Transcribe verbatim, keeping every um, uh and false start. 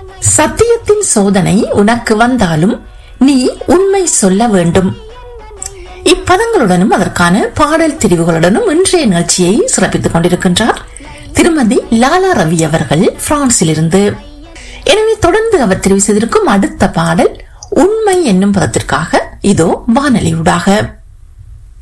சத்தியத்தின் சோதனை உனக்கு வந்தாலும் நீ உண்மை சொல்ல வேண்டும். இப்பதங்களுடனும் அதற்கான பாடல் தெரிவுகளுடனும் இன்றைய நிகழ்ச்சியை சிறப்பித்துக் கொண்டிருக்கின்றார் திருமதி லாலா ரவி அவர்கள் பிரான்சிலிருந்து. எனவே தொடர்ந்து அவர் தெரிவு செய்திருக்கும் அடுத்த பாடல் உண்மை என்னும் பதத்திற்காக இதோ வானொலியூடாக.